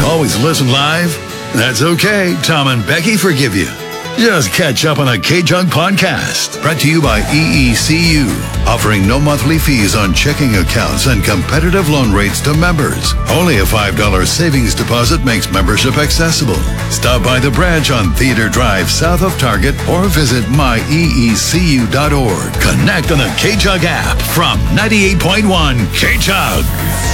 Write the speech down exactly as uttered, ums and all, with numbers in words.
always listen live? That's okay. Tom and Becky forgive you. Just catch up on the K-Jug podcast. Brought to you by E E C U. Offering no monthly fees on checking accounts and competitive loan rates to members. Only a five dollars savings deposit makes membership accessible. Stop by the branch on Theater Drive south of Target or visit my e e c u dot org. Connect on the K-Jug app from ninety-eight point one K-Jug.